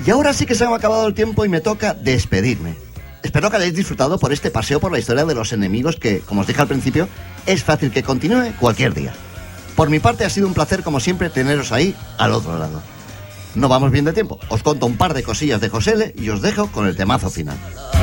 Y ahora sí que se me ha acabado el tiempo y me toca despedirme. Espero que hayáis disfrutado por este paseo por la historia de los enemigos que, como os dije al principio, es fácil que continúe cualquier día. Por mi parte ha sido un placer, como siempre, teneros ahí al otro lado. No vamos bien de tiempo. Os conto un par de cosillas de José L. y os dejo con el temazo final.